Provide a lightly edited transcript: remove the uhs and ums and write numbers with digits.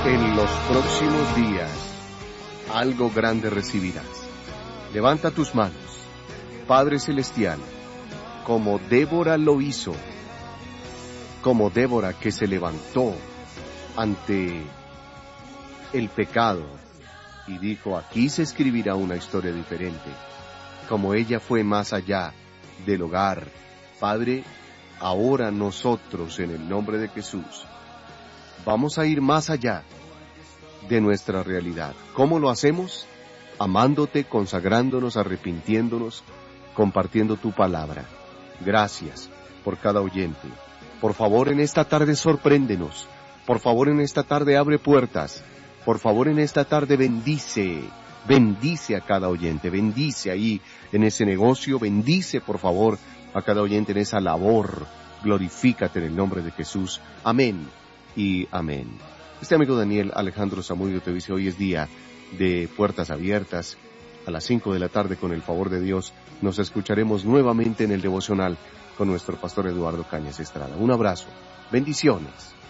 En los próximos días, algo grande recibirás. Levanta tus manos, Padre Celestial, como Débora lo hizo, como Débora que se levantó ante el pecado y dijo, aquí se escribirá una historia diferente. Como ella fue más allá del hogar, Padre, ahora nosotros, en el nombre de Jesús, vamos a ir más allá de nuestra realidad. ¿Cómo lo hacemos? Amándote, consagrándonos, arrepintiéndonos, compartiendo tu palabra. Gracias por cada oyente. Por favor, en esta tarde sorpréndenos. Por favor, en esta tarde abre puertas. Por favor, en esta tarde bendice. Bendice a cada oyente. Bendice ahí en ese negocio. Bendice, por favor, a cada oyente en esa labor. Glorifícate en el nombre de Jesús. Amén y amén. Este amigo Daniel Alejandro Zamudio te dice, hoy es día de puertas abiertas. A las 5 de la tarde, con el favor de Dios, nos escucharemos nuevamente en el devocional con nuestro pastor Eduardo Cañas Estrada. Un abrazo. Bendiciones.